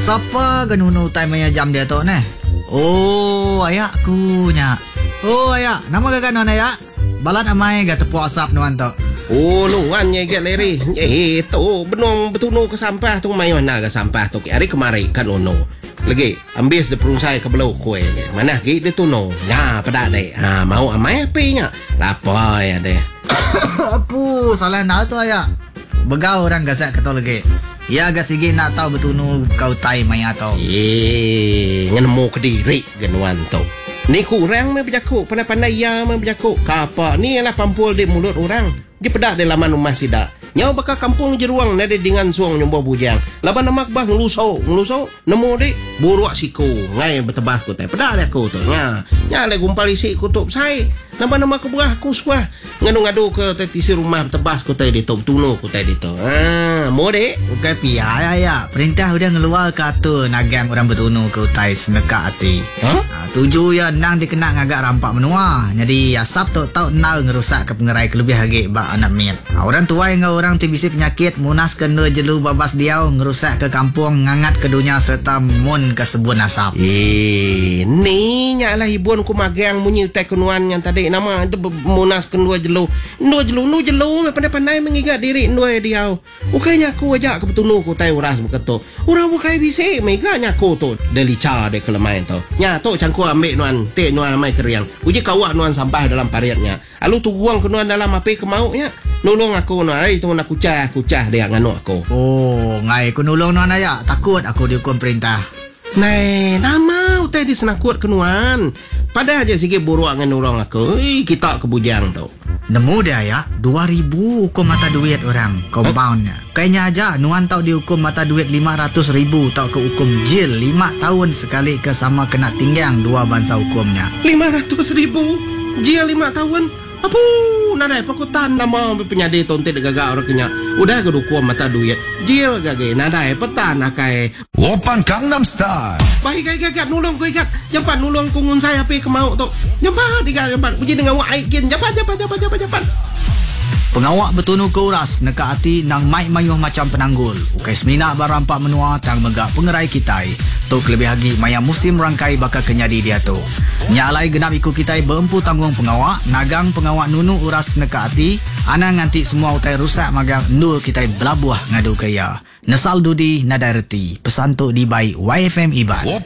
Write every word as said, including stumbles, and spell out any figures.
Siapa genunu time maya jam dia tu ne? Oh, ayakku nya. Oh, ayak. Nama gagan non ayak? Balat amai ga tepuk asap nuan tu. Oh, nuan nya get leri. Eh, tu benong betunu ke sampah tu mayo na ke sampah tu. Hari kemari kan ono. Lagi ambil de perusai ke belok kue ni. Mana gi de tuno. Nya pada dek. Ha, mau amai api nya. Lapar ya deh. Apu, salah nak tu ayak. Begau orang gasak kata lagi. Ya agak sigi nak tahu betunu kau tai maya tau. Eh, ngenemu ke diri genuan tu. Ni kurang me berjakuk, pandai-pandai ya me berjakuk. Kapa ni ialah pampul di mulut orang. Dia pedak di laman rumah sidak. Nyau bakal kampung jeruang nade dengan suang nyombo bujang. Laban namak bah ngeluso, ngeluso nemu di buruak siku. Ngai betebah ku teh. Pedak dia ku tu. Nya, nya le gumpal isi kutup sai. Laban nama ku berah ku suah. Ngadu-ngadu ke tisi rumah betebah ku teh di tu tunu ku teh di tu. Ah, mau dek. Bukan pia ya. Perintah udah ngeluar kata nagang orang betunu ke utai seneka hati. Huh? Ha, tuju ya nang dikena ngagak rampak menua. Jadi asap tu tau nal ngerusak ke pengerai kelebih hagi bak anak miat. Ha, orang tua yang orang tibisi penyakit munas kena jelu babas diau ngerusak ke kampung ngangat ke dunia serta mun ke sebun asap. Eh, ni nyalah ibuan ku magang munyi utai kenuan yang tadi nama munas kendua jelu. Ndua jelu, nu jelu pandai-pandai mengingat diri ndua diau. Ukainya aku ajak ke betunu ku tai uras beketo. Orang bukai bisi meganya ku tu delica de kelemain tu. Nya tu cangku ambil nuan, te nuan mai keriang. Uji kawak nuan sampah dalam pariatnya. Alu tu buang ke nuan dalam api kemaunya. Nolong aku nuan, hari tu nak kucah, kucah dia nganu aku. Oh, ngai aku nolong nuan ayak. Takut aku dihukum perintah. Nai, nama utai di senakut ke nuan. Pada aja sikit buruak dengan orang aku. Eh, kita ke bujang tu. Nemu dia ya, dua ribu hukum mata duit orang, compoundnya. Kayaknya aja, nuan tau dihukum mata duit lima ratus ribu, tau ke hukum jil lima tahun sekali ke sama kena tinggang dua bangsa hukumnya. lima ratus ribu? Jil lima tahun? Apa? Nadai pakutan nama penyadi tonte de gagak orang kenya. Udah ke hukum mata duit. Jil gage, nadai petan akai. Open Gangnam Style. Baik gagak gagak nulung ku ikat. Jampan nulung kungun saya api kemau tu. Jampan diga jampan. Puji dengan wak aikin. Jampan jampan jampan jampan jampan. Pengawak betunu ke uras neka hati nang mai mayuh macam penanggul. Ukai semina barampak menua tang megak pengerai kitai. Tu kelebih lagi maya musim rangkai bakal kenyadi dia tu. Nyalai genap ikut kitai berempu tanggung pengawak. Nagang pengawak nunu uras neka hati. Ana nganti semua utai rusak magang nul kitai belabuah ngadu kaya. Nesal dudi nadai reti. Pesan tu di by Y F M Iban.